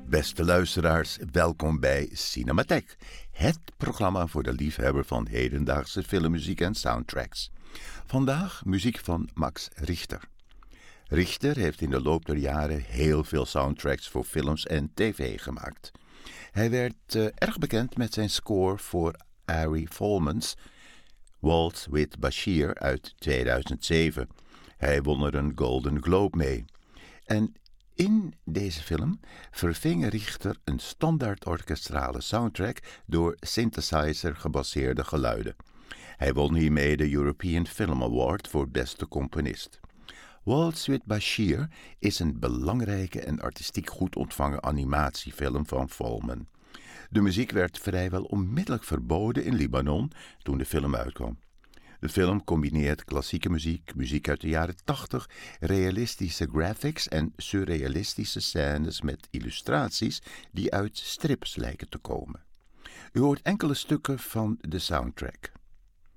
Beste luisteraars, welkom bij Cinematheek, het programma voor de liefhebber van hedendaagse filmmuziek en soundtracks. Vandaag muziek van Max Richter. Richter heeft in de loop der jaren heel veel soundtracks voor films en tv gemaakt. Hij werd erg bekend met zijn score voor Ari Folman's Waltz with Bashir uit 2007. Hij won er een Golden Globe mee. En in deze film verving Richter een standaard orkestrale soundtrack door synthesizer gebaseerde geluiden. Hij won hiermee de European Film Award voor beste componist. Waltz with Bashir is een belangrijke en artistiek goed ontvangen animatiefilm van Folman. De muziek werd vrijwel onmiddellijk verboden in Libanon toen de film uitkwam. De film combineert klassieke muziek, muziek uit de jaren 80, realistische graphics en surrealistische scènes met illustraties die uit strips lijken te komen. U hoort enkele stukken van de soundtrack.